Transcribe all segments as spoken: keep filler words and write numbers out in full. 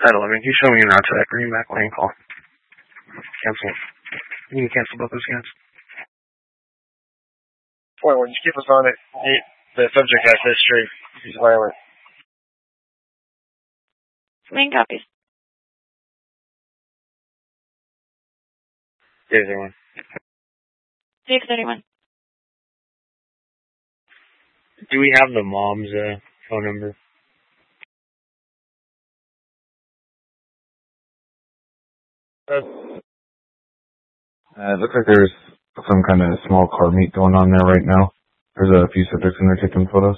At eleven, can you show me an out to that Greenback Lane call? Cancel. You can cancel both those scans. Point one, just keep us on it. He, the subject has history. He's violent. Main copies. six thirty-one. six thirty-one. Do we have the mom's uh, phone number? Uh, it looks like there's some kind of small car meet going on there right now. There's a few subjects in there taking photos.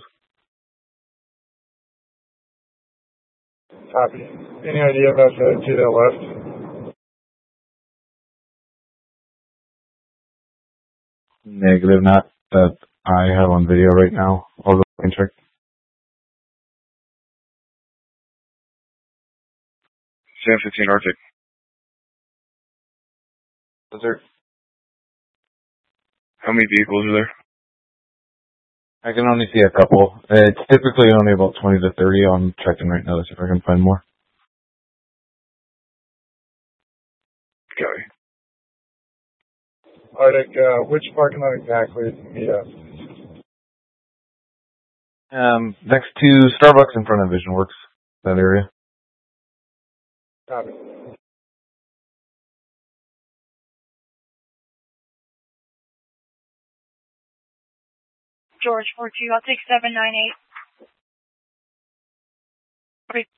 Copy. Any idea about the two that left? Negative, not that I have on video right now. I'll go and check. Sam fifteen Arctic. Is there? How many vehicles are there? I can only see a couple. It's typically only about twenty to thirty. I'm checking right now to see if I can find more. Okay. Arctic, uh, which parking lot exactly? Yeah. Um, next to Starbucks in front of VisionWorks, that area. Copy. George, four two, I'll take seven nine eight. Okay.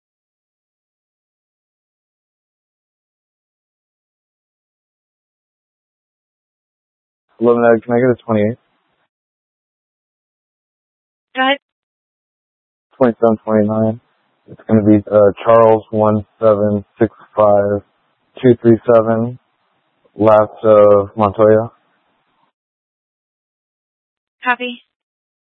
eleven, can I get a twenty-eight? Go ahead. twenty-seven twenty-nine. It's going to be uh, Charles one seven six five two three seven, last of Montoya. Copy.